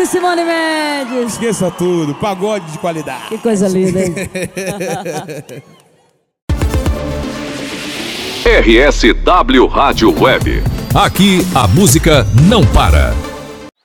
de Simone Mendes. Esqueça tudo, pagode de qualidade. Que coisa linda, hein? RSW Rádio Web. Aqui a música não para.